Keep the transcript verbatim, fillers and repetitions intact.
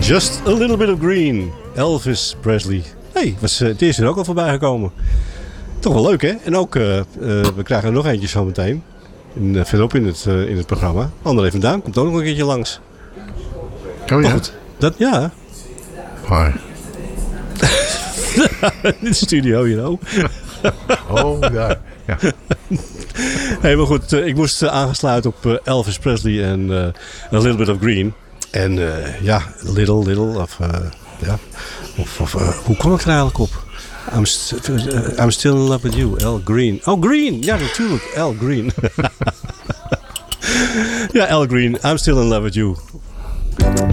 Just a little bit of green. Elvis Presley. Hey, was uh, het eerste er ook al voorbij gekomen. Toch wel leuk, hè? En ook, uh, uh, we krijgen er nog eentje zo meteen. In, uh, verderop in het, uh, in het programma. André van Duin komt ook nog een keertje langs. Oh ja? Goed, dat, ja. Waar? In de studio, you know. Oh, daar. Ja. Hey, maar goed, uh, ik moest uh, aangesluiten op uh, Elvis Presley en uh, A Little Bit of Green. En uh, ja, Little, Little, of... Uh, ja, of, of uh, hoe kom ik er eigenlijk op? I'm, st- uh, I'm still in love with you, Al Green. Oh, Green! Ja, natuurlijk, Al Green. Ja, Al Green, I'm still in love with you.